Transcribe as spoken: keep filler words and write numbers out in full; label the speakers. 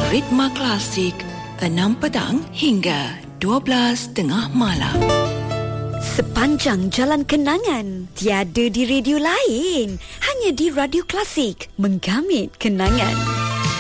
Speaker 1: Ritma Klasik, enam petang hingga dua belas tengah malam.
Speaker 2: Sepanjang jalan kenangan, tiada di radio lain. Hanya di Radio Klasik, menggamit kenangan.